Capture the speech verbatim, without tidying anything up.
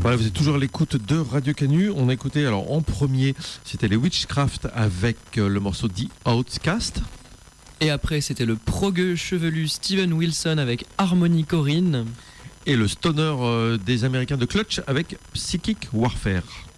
Voilà, vous êtes toujours à l'écoute de Radio Canu. On a écouté, alors en premier, c'était les Witchcraft avec euh, le morceau The Outcast. Et après, c'était le progueux chevelu Steven Wilson avec Harmony Corinne. Et le stoner euh, des Américains de Clutch avec Psychic Warfare.